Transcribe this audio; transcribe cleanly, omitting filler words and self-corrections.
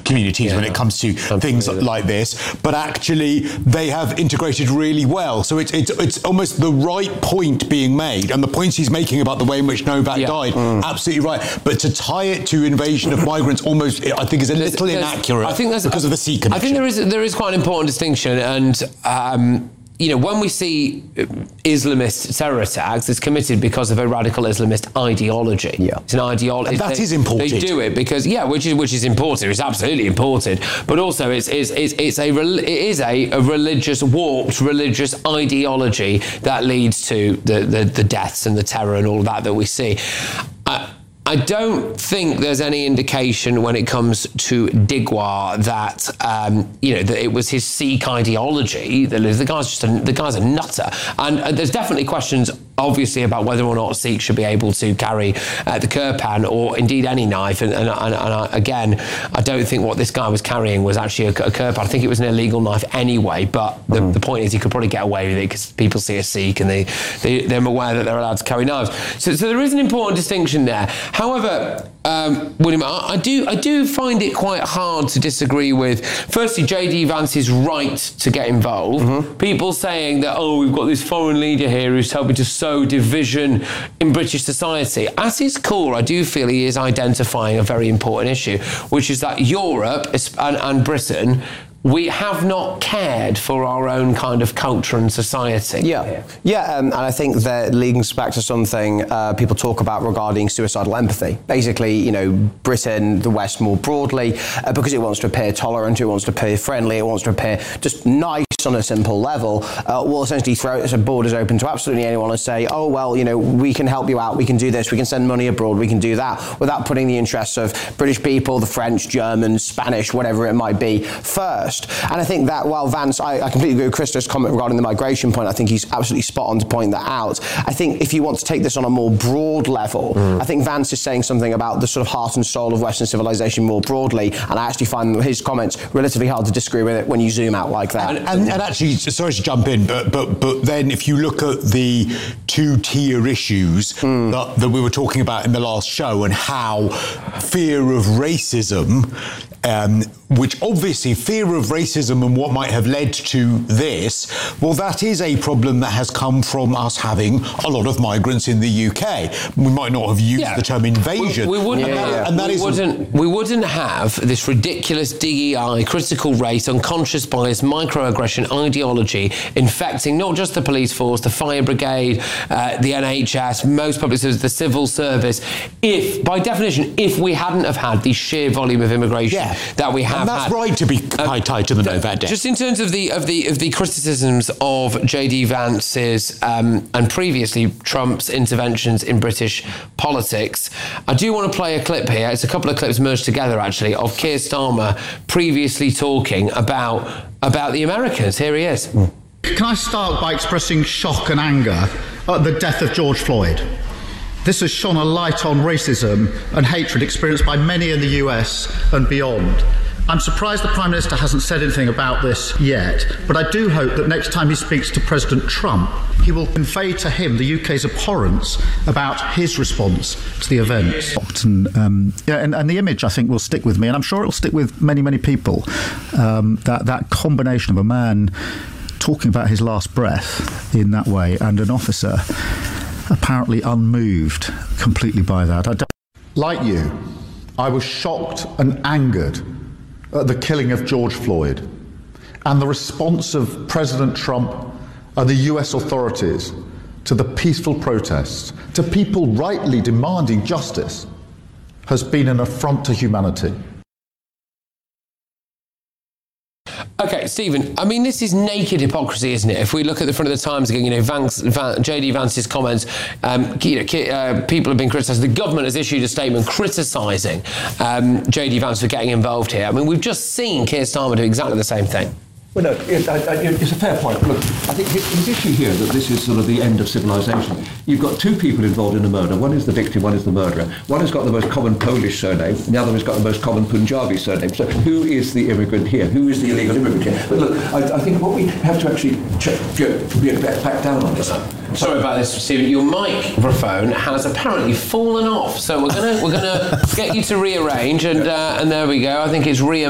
communities when it comes to things like this, but actually they have integrated really well. So it's almost the right point being made, and the points he's making about the way in which Novak died, absolutely right. But to tie it to invasion of migrants almost, I think, is a little inaccurate. I think because of the Sikh connection. I think there is quite an important distinction, and when we see Islamist terror attacks, it's committed because of a radical Islamist ideology. Yeah. It's an ideology. And that is important. They do it because, which is important. It's absolutely important. But also, it is a religious, warped religious ideology that leads to the deaths and the terror and all that we see. I don't think there's any indication when it comes to Digwa that that it was his Sikh ideology. The guy's a nutter, and there's definitely questions, obviously, about whether or not Sikhs should be able to carry the kirpan or indeed any knife. And again, I don't think what this guy was carrying was actually a kirpan. I think it was an illegal knife anyway. But the point is, he could probably get away with it because people see a Sikh and they're aware that they're allowed to carry knives. So there is an important distinction there. However, William, I do find it quite hard to disagree with, firstly, J.D. Vance's right to get involved. People saying that, we've got this foreign leader here who's helping to sow division in British society. At his core, I do feel he is identifying a very important issue, which is that Europe and Britain, we have not cared for our own kind of culture and society. And I think that leads back to something people talk about regarding suicidal empathy. Basically, Britain, the West more broadly, because it wants to appear tolerant, it wants to appear friendly, it wants to appear just nice on a simple level, will essentially throw its borders open to absolutely anyone and say, we can help you out, we can do this, we can send money abroad, we can do that, without putting the interests of British people, the French, Germans, Spanish, whatever it might be, first. And I think that while Vance, I completely agree with Christo's comment regarding the migration point, I think he's absolutely spot on to point that out. I think if you want to take this on a more broad level, I think Vance is saying something about the sort of heart and soul of Western civilization more broadly, and I actually find his comments relatively hard to disagree with it when you zoom out like that. And actually, sorry to jump in, but then if you look at the two-tier issues that we were talking about in the last show, and how fear of racism, which obviously fear of racism and what might have led to this, well, that is a problem that has come from us having a lot of migrants in the UK. We might not have used the term invasion. We wouldn't have this ridiculous DEI, critical race, unconscious bias, microaggression ideology infecting not just the police force, the fire brigade, the NHS, most public services, the civil service, if, by definition, if we hadn't have had the sheer volume of immigration that we have. And that's right to be tied to the Novak death. Just in terms of the criticisms of J.D. Vance's and previously Trump's interventions in British politics, I do want to play a clip here. It's a couple of clips merged together, actually, of Keir Starmer previously talking about the Americans. Here he is. Can I start by expressing shock and anger at the death of George Floyd? This has shone a light on racism and hatred experienced by many in the US and beyond. I'm surprised the Prime Minister hasn't said anything about this yet, but I do hope that next time he speaks to President Trump, he will convey to him the UK's abhorrence about his response to the events. And the image, I think, will stick with me, and I'm sure it will stick with many, many people. That combination of a man talking about his last breath in that way and an officer apparently unmoved completely by that. Like you, I was shocked and angered at the killing of George Floyd and the response of President Trump and the US authorities to the peaceful protests, to people rightly demanding justice, has been an affront to humanity. Okay, Stephen, I mean, this is naked hypocrisy, isn't it? If we look at the front of the Times again, J.D. Vance's comments, people have been criticising, the government has issued a statement criticising J.D. Vance for getting involved here. I mean, we've just seen Keir Starmer do exactly the same thing. Well, no, it's a fair point. Look, I think his issue here, that this is sort of the end of civilization. You've got two people involved in a murder. One is the victim, one is the murderer. One has got the most common Polish surname, and the other has got the most common Punjabi surname. So who is the immigrant here? Who is the illegal immigrant here? But look, I think what we have to actually back down on this. Sorry about this, Stephen. Your microphone has apparently fallen off, so we're gonna get you to rearrange, and there we go. I think it's